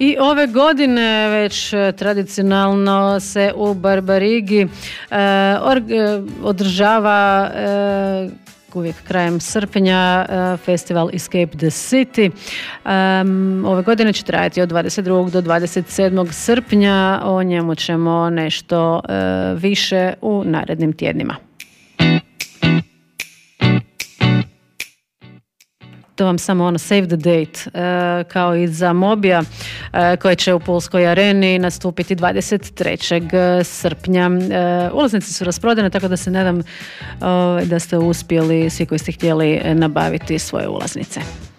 I ove godine već tradicionalno se u Barbarigi održava uvijek krajem srpnja festival Escape the City. Ove godine će trajati od 22. do 27. srpnja. O njemu ćemo nešto više u narednim tjednima. To vam samo save the date, kao i za Mobija, koje će u Pulskoj areni nastupiti 23. srpnja. Ulaznice su rasprodane, tako da se nadam da ste uspjeli, svi koji ste htjeli, nabaviti svoje ulaznice.